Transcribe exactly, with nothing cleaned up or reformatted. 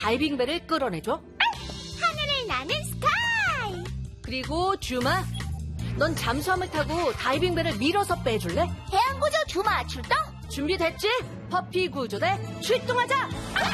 다이빙벨을 끌어내줘. 하늘을 나는 스카이. 그리고 주마, 넌 잠수함을 타고 다이빙벨을 밀어서 빼줄래? 해양구조 주마 출동. 준비됐지? 퍼피 구조대 출동하자!